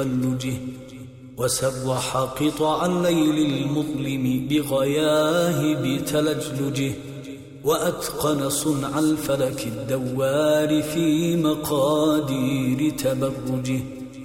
تقلجه، وسرح قطع الليل المظلم بغياهب تلجلجه، وأتقن صنع الفلك الدوار في مقادير تبرجه.